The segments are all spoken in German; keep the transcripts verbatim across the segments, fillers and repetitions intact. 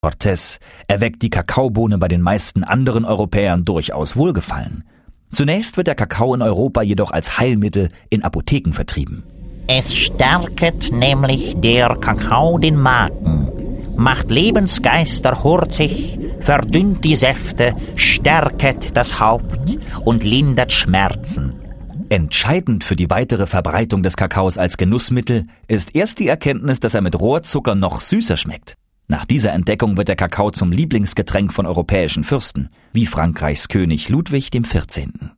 Cortés erweckt die Kakaobohne bei den meisten anderen Europäern durchaus Wohlgefallen. Zunächst wird der Kakao in Europa jedoch als Heilmittel in Apotheken vertrieben. Es stärket nämlich der Kakao den Magen, macht Lebensgeister hurtig, verdünnt die Säfte, stärket das Haupt und lindert Schmerzen. Entscheidend für die weitere Verbreitung des Kakaos als Genussmittel ist erst die Erkenntnis, dass er mit Rohrzucker noch süßer schmeckt. Nach dieser Entdeckung wird der Kakao zum Lieblingsgetränk von europäischen Fürsten, wie Frankreichs König Ludwig der Vierzehnte.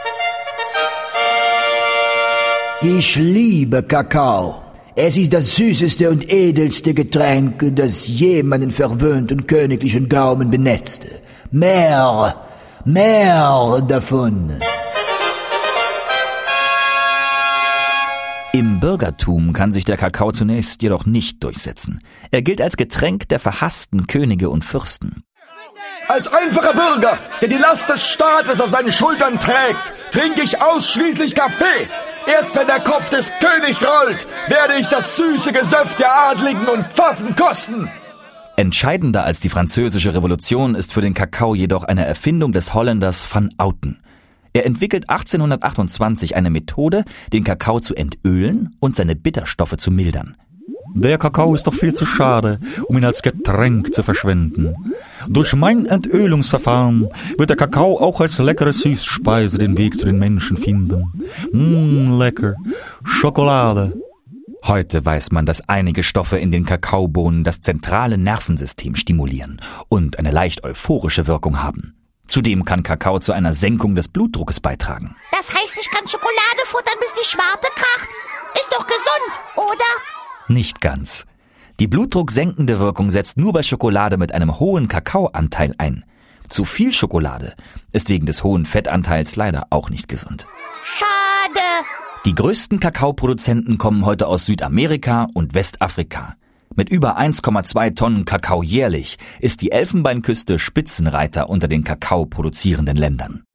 Ich liebe Kakao. Es ist das süßeste und edelste Getränk, das je meinen verwöhnten königlichen Gaumen benetzte. Mehr, mehr davon. Im Bürgertum kann sich der Kakao zunächst jedoch nicht durchsetzen. Er gilt als Getränk der verhassten Könige und Fürsten. Als einfacher Bürger, der die Last des Staates auf seinen Schultern trägt, trinke ich ausschließlich Kaffee. Erst wenn der Kopf des Königs rollt, werde ich das süße Gesöff der Adligen und Pfaffen kosten. Entscheidender als die französische Revolution ist für den Kakao jedoch eine Erfindung des Holländers Van Outen. Er entwickelt achtzehnhundertachtundzwanzig eine Methode, den Kakao zu entölen und seine Bitterstoffe zu mildern. Der Kakao ist doch viel zu schade, um ihn als Getränk zu verschwenden. Durch mein Entölungsverfahren wird der Kakao auch als leckere Süßspeise den Weg zu den Menschen finden. Mmm, lecker. Schokolade. Heute weiß man, dass einige Stoffe in den Kakaobohnen das zentrale Nervensystem stimulieren und eine leicht euphorische Wirkung haben. Zudem kann Kakao zu einer Senkung des Blutdruckes beitragen. Das heißt, ich kann Schokolade futtern, bis die Schwarte kracht? Ist doch gesund, oder? Nicht ganz. Die blutdrucksenkende Wirkung setzt nur bei Schokolade mit einem hohen Kakaoanteil ein. Zu viel Schokolade ist wegen des hohen Fettanteils leider auch nicht gesund. Schade. Die größten Kakaoproduzenten kommen heute aus Südamerika und Westafrika. Mit über eins Komma zwei Tonnen Kakao jährlich ist die Elfenbeinküste Spitzenreiter unter den Kakao produzierenden Ländern.